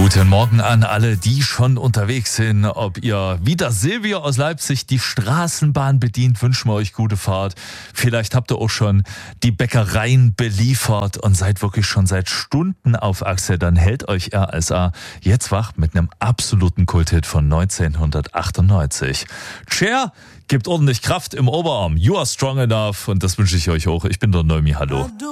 Guten Morgen an alle, die schon unterwegs sind. Ob ihr wie das Silvia aus Leipzig die Straßenbahn bedient, wünschen wir euch gute Fahrt. Vielleicht habt ihr auch schon die Bäckereien beliefert und seid wirklich schon seit Stunden auf Achse. Dann hält euch RSA jetzt wach mit einem absoluten Kulthit von 1998. Cher gibt ordentlich Kraft im Oberarm. You are strong enough. Und das wünsche ich euch auch. Ich bin der Neumi. Hallo.